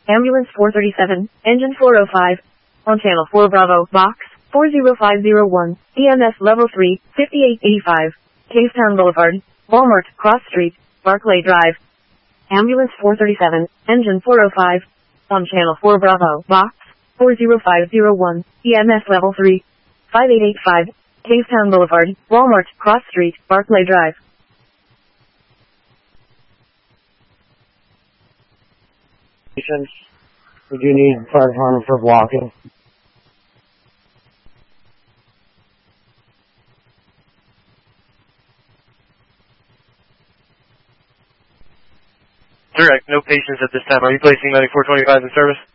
Ambulance 437, engine 405. On channel 4 Bravo, box 40501, EMS level 3, 5885. Kingstown Boulevard, Walmart, Cross Street, Barclay Drive. Ambulance 437, engine 405. On channel 4 Bravo, box 40501, EMS level 3, 5885. Kingstown Boulevard, Walmart, Cross Street, Barclay Drive. We do need fire department for blocking. Direct, no patients at this time. Are you placing Medic 425 in service?